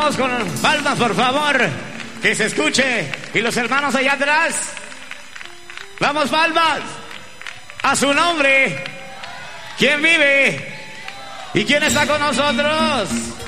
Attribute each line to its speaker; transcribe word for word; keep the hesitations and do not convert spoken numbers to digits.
Speaker 1: Vamos con palmas, por favor, que se escuche. Y los hermanos allá atrás. Vamos, palmas. A su nombre. ¿Quién vive? ¿Y quién está con nosotros?